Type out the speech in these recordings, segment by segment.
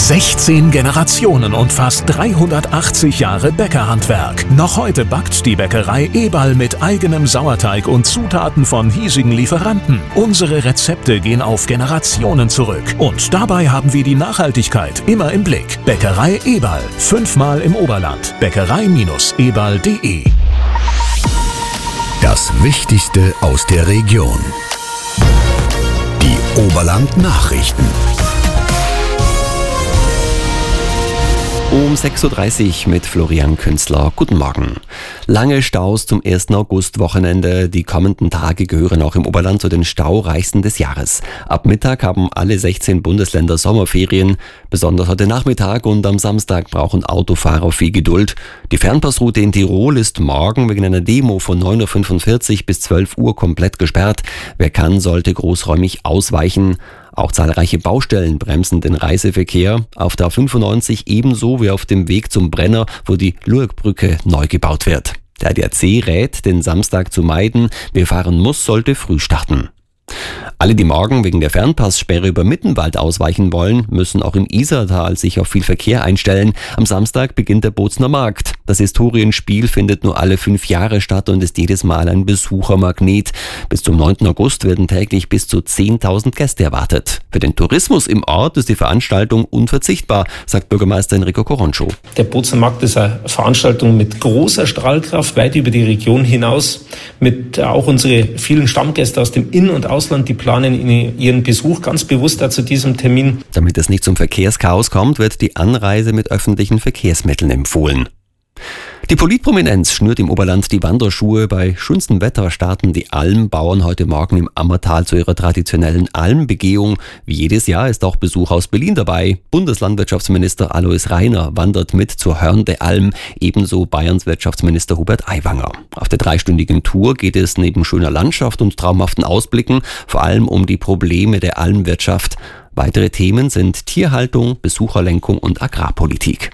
16 Generationen und fast 380 Jahre Bäckerhandwerk. Noch heute backt die Bäckerei Eberl mit eigenem Sauerteig und Zutaten von hiesigen Lieferanten. Unsere Rezepte gehen auf Generationen zurück. Und dabei haben wir die Nachhaltigkeit immer im Blick. Bäckerei Eberl. 5-mal im Oberland. Bäckerei-eberl.de. Das Wichtigste aus der Region. Die Oberland-Nachrichten. Um 6.30 Uhr mit Florian Künzler. Guten Morgen. Lange Staus zum 1. August-Wochenende. Die kommenden Tage gehören auch im Oberland zu den staureichsten des Jahres. Ab Mittag haben alle 16 Bundesländer Sommerferien. Besonders heute Nachmittag und am Samstag brauchen Autofahrer viel Geduld. Die Fernpassroute in Tirol ist morgen wegen einer Demo von 9.45 Uhr bis 12 Uhr komplett gesperrt. Wer kann, sollte großräumig ausweichen. Auch zahlreiche Baustellen bremsen den Reiseverkehr. Auf der A95 ebenso wie auf dem Weg zum Brenner, wo die Lurgbrücke neu gebaut wird. Der ADAC rät, den Samstag zu meiden. Wer fahren muss, sollte früh starten. Alle, die morgen wegen der Fernpasssperre über Mittenwald ausweichen wollen, müssen auch im Isartal sich auf viel Verkehr einstellen. Am Samstag beginnt der Bozner Markt. Das Historienspiel findet nur alle 5 Jahre statt und ist jedes Mal ein Besuchermagnet. Bis zum 9. August werden täglich bis zu 10.000 Gäste erwartet. Für den Tourismus im Ort ist die Veranstaltung unverzichtbar, sagt Bürgermeister Enrico Coroncho. Der Bozner Markt ist eine Veranstaltung mit großer Strahlkraft, weit über die Region hinaus. Mit auch unsere vielen Stammgäste aus dem In- und Ausland, die planen ihren Besuch ganz bewusst zu diesem Termin. Damit es nicht zum Verkehrschaos kommt, wird die Anreise mit öffentlichen Verkehrsmitteln empfohlen. Die Politprominenz schnürt im Oberland die Wanderschuhe. Bei schönstem Wetter starten die Almbauern heute Morgen im Ammertal zu ihrer traditionellen Almbegehung. Wie jedes Jahr ist auch Besuch aus Berlin dabei. Bundeslandwirtschaftsminister Alois Rainer wandert mit zur Hörnde Alm, ebenso Bayerns Wirtschaftsminister Hubert Aiwanger. Auf der 3-stündigen Tour geht es neben schöner Landschaft und traumhaften Ausblicken vor allem um die Probleme der Almwirtschaft. Weitere Themen sind Tierhaltung, Besucherlenkung und Agrarpolitik.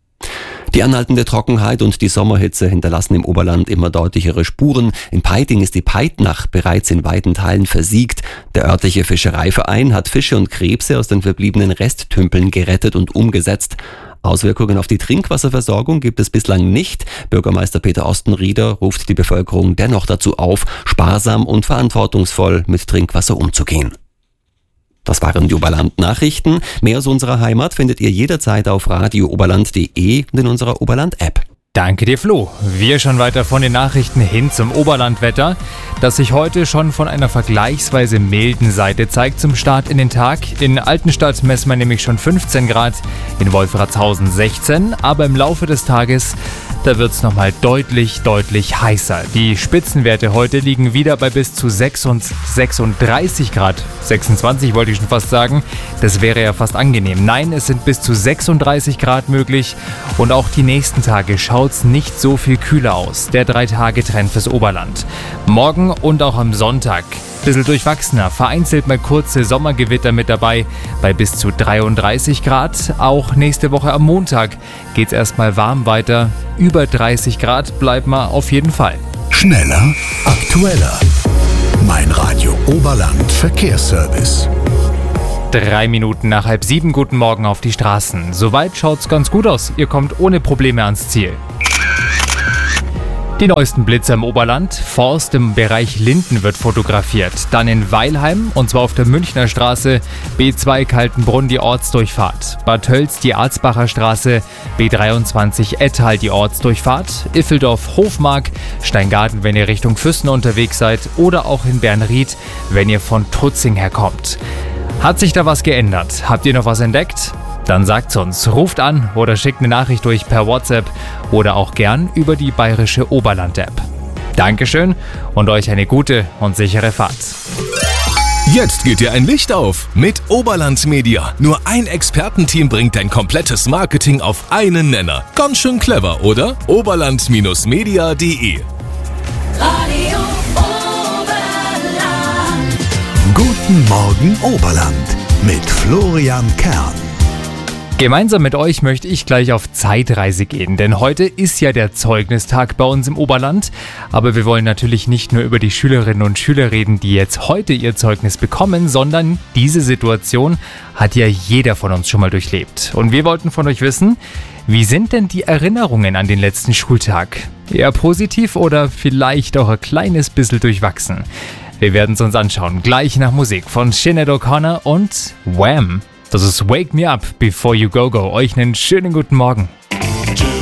Die anhaltende Trockenheit und die Sommerhitze hinterlassen im Oberland immer deutlichere Spuren. In Peiting ist die Peitnach bereits in weiten Teilen versiegt. Der örtliche Fischereiverein hat Fische und Krebse aus den verbliebenen Resttümpeln gerettet und umgesetzt. Auswirkungen auf die Trinkwasserversorgung gibt es bislang nicht. Bürgermeister Peter Ostenrieder ruft die Bevölkerung dennoch dazu auf, sparsam und verantwortungsvoll mit Trinkwasser umzugehen. Das waren die Oberland-Nachrichten. Mehr aus unserer Heimat findet ihr jederzeit auf radiooberland.de und in unserer Oberland-App. Danke dir, Flo. Wir schon weiter von den Nachrichten hin zum Oberlandwetter, das sich heute schon von einer vergleichsweise milden Seite zeigt zum Start in den Tag. In Altenstadt messen wir nämlich schon 15 Grad, in Wolfratshausen 16, aber im Laufe des Tages, da wird es nochmal deutlich heißer. Die Spitzenwerte heute liegen wieder bei bis zu 36 Grad. 26 wollte ich schon fast sagen. Das wäre ja fast angenehm. Nein, es sind bis zu 36 Grad möglich und auch die nächsten Tage schaut es nicht so viel kühler aus. Der 3-Tage-Trend fürs Oberland. Morgen und auch am Sonntag. Bisschen durchwachsener, vereinzelt mal kurze Sommergewitter mit dabei bei bis zu 33 Grad. Auch nächste Woche am Montag geht's erstmal warm weiter. Über 30 Grad bleiben wir auf jeden Fall. Schneller, aktueller. Mein Radio Oberland Verkehrsservice. 3 Minuten nach 6:30, guten Morgen auf die Straßen. Soweit schaut's ganz gut aus. Ihr kommt ohne Probleme ans Ziel. Die neuesten Blitzer im Oberland. Forst im Bereich Linden wird fotografiert. Dann in Weilheim, und zwar auf der Münchner Straße, B2 Kaltenbrunn die Ortsdurchfahrt. Bad Tölz die Arzbacher Straße, B23 Ettal die Ortsdurchfahrt. Iffeldorf Hofmark, Steingarten, wenn ihr Richtung Füssen unterwegs seid, oder auch in Bernried, wenn ihr von Tutzing herkommt. Hat sich da was geändert? Habt ihr noch was entdeckt? Dann sagt's uns, ruft an oder schickt eine Nachricht durch per WhatsApp oder auch gern über die bayerische Oberland-App. Dankeschön und euch eine gute und sichere Fahrt. Jetzt geht dir ein Licht auf mit Oberland Media. Nur ein Expertenteam bringt dein komplettes Marketing auf einen Nenner. Ganz schön clever, oder? Oberland-media.de. Radio Oberland. Guten Morgen Oberland mit Florian Kern. Gemeinsam mit euch möchte ich gleich auf Zeitreise gehen, denn heute ist ja der Zeugnistag bei uns im Oberland. Aber wir wollen natürlich nicht nur über die Schülerinnen und Schüler reden, die jetzt heute ihr Zeugnis bekommen, sondern diese Situation hat ja jeder von uns schon mal durchlebt. Und wir wollten von euch wissen, wie sind denn die Erinnerungen an den letzten Schultag? Eher positiv oder vielleicht auch ein kleines bisschen durchwachsen? Wir werden es uns anschauen, gleich nach Musik von Sinead O'Connor und Wham! Das ist Wake Me Up Before You Go Go. Euch einen schönen guten Morgen.